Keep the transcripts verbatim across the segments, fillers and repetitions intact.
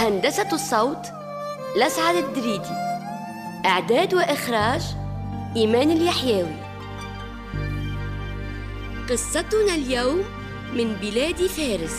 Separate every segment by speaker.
Speaker 1: هندسة الصوت لسعد الدريدي. إعداد وإخراج إيمان اليحيوي. قصتنا اليوم من بلاد فارس.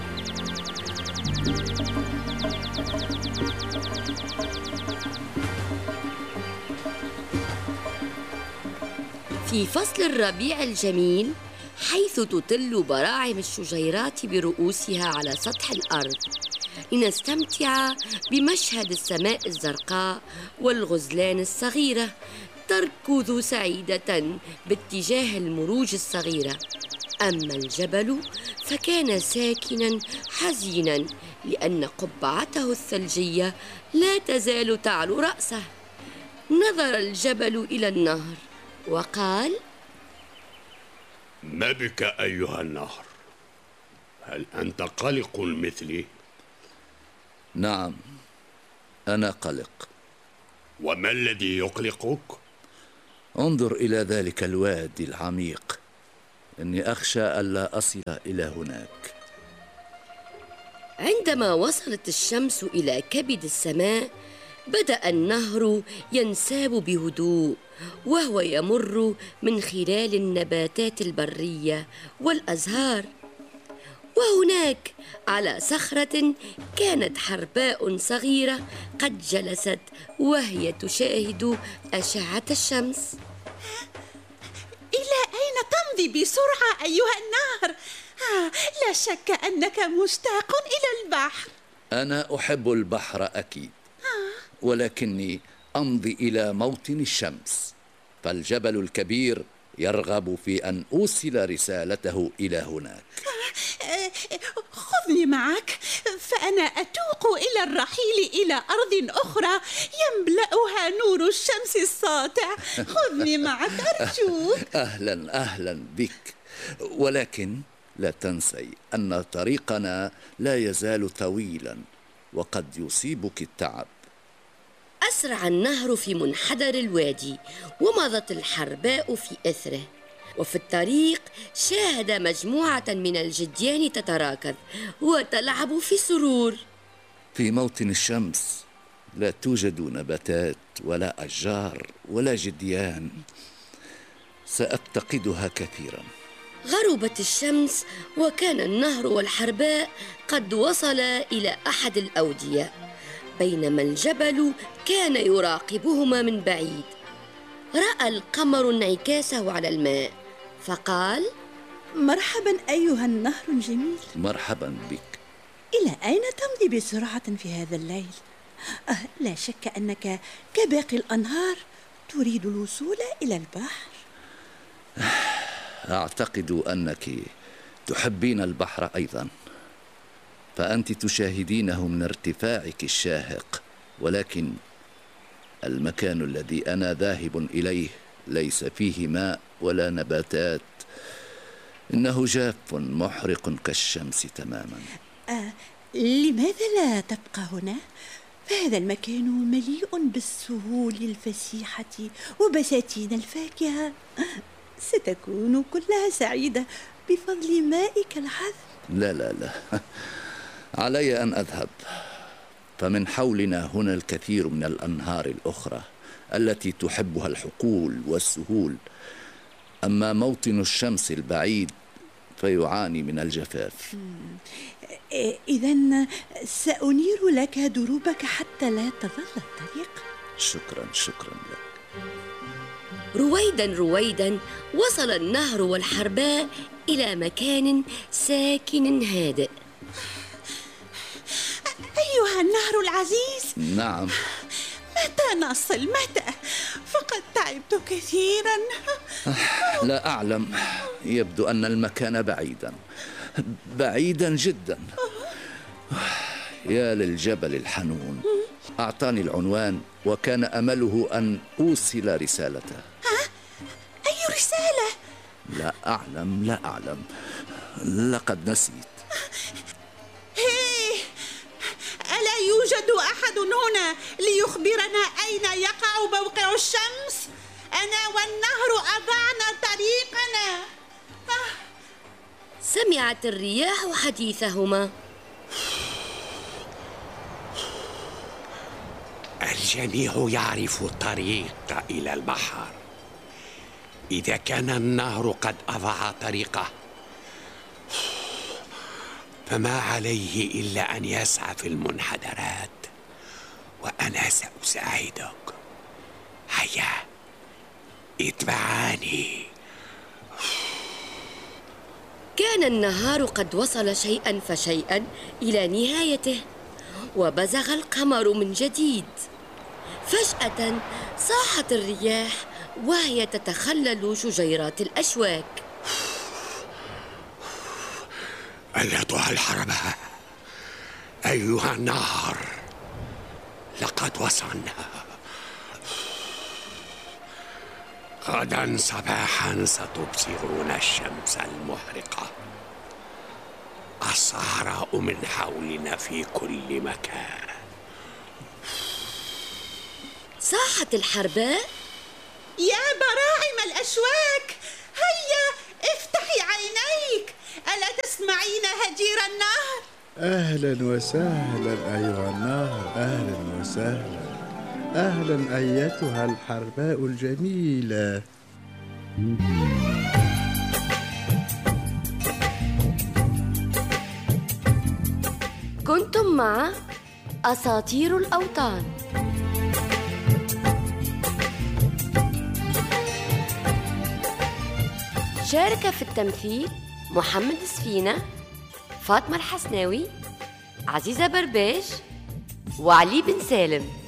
Speaker 1: في فصل الربيع الجميل، حيث تطل براعم الشجيرات برؤوسها على سطح الأرض، لنستمتع بمشهد السماء الزرقاء والغزلان الصغيرة تركض سعيدة باتجاه المروج الصغيرة. أما الجبل فكان ساكنا حزينا، لأن قبعته الثلجية لا تزال تعلو رأسه. نظر الجبل إلى النهر وقال:
Speaker 2: ما بك أيها النهر؟ هل أنت قلق مثلي؟
Speaker 3: نعم، أنا قلق.
Speaker 2: وما الذي يقلقك؟
Speaker 3: انظر إلى ذلك الوادي العميق، إني أخشى ألا أصل إلى هناك.
Speaker 1: عندما وصلت الشمس إلى كبد السماء، بدأ النهر ينساب بهدوء، وهو يمر من خلال النباتات البرية والأزهار. وهناك على صخرة كانت حرباء صغيرة قد جلست وهي تشاهد أشعة الشمس.
Speaker 4: إلى أين تمضي بسرعة أيها النهر؟ آه، لا شك أنك مشتاق إلى البحر.
Speaker 3: أنا أحب البحر أكيد، ولكني أمضي إلى موطن الشمس، فالجبل الكبير يرغب في أن أوصل رسالته إلى هناك.
Speaker 4: خذني معك، فأنا أتوق إلى الرحيل إلى أرض أخرى يملأها نور الشمس الساطع. خذني معك أرجوك.
Speaker 3: أهلا أهلا بك، ولكن لا تنسي أن طريقنا لا يزال طويلا وقد يصيبك التعب.
Speaker 1: أسرع النهر في منحدر الوادي، ومضت الحرباء في إثره. وفي الطريق شاهد مجموعة من الجديان تتراكض وتلعب في سرور.
Speaker 3: في موطن الشمس لا توجد نباتات ولا أشجار ولا جديان، سأفتقدها كثيرا.
Speaker 1: غربت الشمس، وكان النهر والحرباء قد وصلا إلى أحد الأودية، بينما الجبل كان يراقبهما من بعيد. رأى القمر انعكاسه على الماء فقال:
Speaker 4: مرحبا أيها النهر الجميل.
Speaker 3: مرحبا بك.
Speaker 4: إلى أين تمضي بسرعة في هذا الليل؟ أه لا شك أنك كباقي الأنهار تريد الوصول إلى البحر.
Speaker 3: أعتقد أنك تحبين البحر أيضا، فأنت تشاهدينه من ارتفاعك الشاهق، ولكن المكان الذي أنا ذاهب إليه ليس فيه ماء ولا نباتات، إنه جاف محرق كالشمس تماما.
Speaker 4: آه، لماذا لا تبقى هنا؟ فهذا المكان مليء بالسهول الفسيحة وبساتين الفاكهة. ستكون كلها سعيدة بفضل مائك العذب.
Speaker 3: لا لا لا، علي أن أذهب، فمن حولنا هنا الكثير من الأنهار الأخرى التي تحبها الحقول والسهول. أما موطن الشمس البعيد فيعاني من الجفاف.
Speaker 4: إذن سأنير لك دروبك حتى لا تضل الطريق.
Speaker 3: شكرا شكرا لك.
Speaker 1: رويدا رويدا وصل النهر والحرباء إلى مكان ساكن هادئ.
Speaker 4: أيها النهر العزيز.
Speaker 3: نعم.
Speaker 4: متى نصل؟ متى؟ فقد تعبت كثيرا.
Speaker 3: لا أعلم، يبدو أن المكان بعيدا بعيدا جدا. يا للجبل الحنون، أعطاني العنوان وكان أمله أن أوصل رسالته.
Speaker 4: ها؟ أي رسالة؟
Speaker 3: لا أعلم لا أعلم، لقد نسيت.
Speaker 4: هيه، ألا يوجد أحد هنا ليخبرنا أين يقع موقع الشمس؟ أنا والنهر أضعنا طريقنا.
Speaker 1: سمعت الرياح حديثهما.
Speaker 5: الجميع يعرف الطريق إلى البحر. إذا كان النهر قد أضاع طريقه فما عليه إلا أن يسعى في المنحدرات، وأنا سأساعدك. هيا اتبعاني.
Speaker 1: كان النهار قد وصل شيئا فشيئا إلى نهايته، وبزغ القمر من جديد. فجأة صاحت الرياح وهي تتخلل شجيرات الأشواك.
Speaker 5: أيتها الحرباء، أيها النهر، لقد وصلنا. غدا صباحا ستبصرون الشمس المحرقة. الصحراء من حولنا في كل مكان.
Speaker 1: صاحت الحرباء:
Speaker 4: يا براعم الأشواك، هيا افتحي عينيك، ألا تسمعين هجير النهر؟
Speaker 6: أهلا وسهلا أيها النهر، أهلا وسهلا، أهلا أيتها الحرباء الجميلة.
Speaker 1: كنتم مع أساطير الأوطان. شارك في التمثيل محمد سفينة، فاطمة الحسناوي، عزيزة برباش، وعلي بن سالم.